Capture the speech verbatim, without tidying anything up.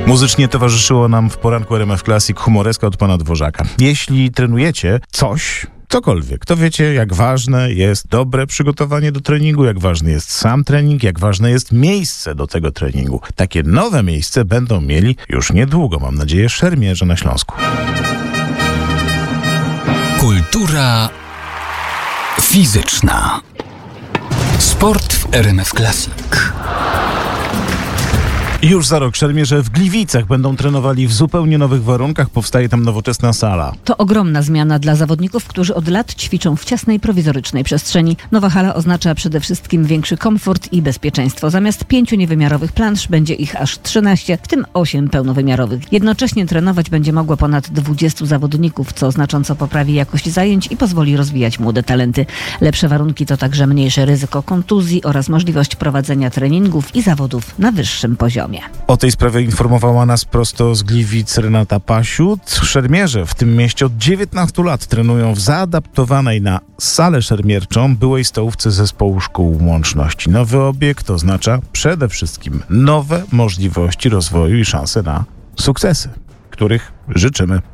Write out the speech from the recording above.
Muzycznie towarzyszyło nam w poranku R M F Classic humoreska od pana Dworzaka. Jeśli trenujecie coś, cokolwiek, to wiecie, jak ważne jest dobre przygotowanie do treningu, jak ważny jest sam trening, jak ważne jest miejsce do tego treningu. Takie nowe miejsce będą mieli już niedługo, mam nadzieję, szermierze na Śląsku. Kultura fizyczna. Sport w R M F Classic. Już za rok szermierze w Gliwicach będą trenowali w zupełnie nowych warunkach. Powstaje tam nowoczesna sala. To ogromna zmiana dla zawodników, którzy od lat ćwiczą w ciasnej, prowizorycznej przestrzeni. Nowa hala oznacza przede wszystkim większy komfort i bezpieczeństwo. Zamiast pięciu niewymiarowych plansz będzie ich aż trzynaście, w tym osiem pełnowymiarowych. Jednocześnie trenować będzie mogło ponad dwudziestu zawodników, co znacząco poprawi jakość zajęć i pozwoli rozwijać młode talenty. Lepsze warunki to także mniejsze ryzyko kontuzji oraz możliwość prowadzenia treningów i zawodów na wyższym poziomie. O tej sprawie informowała nas prosto z Gliwic Renata Pasiut. Szermierze w tym mieście od dziewiętnastu lat trenują w zaadaptowanej na salę szermierczą byłej stołówce zespołu szkół łączności. Nowy obiekt oznacza przede wszystkim nowe możliwości rozwoju i szanse na sukcesy, których życzymy.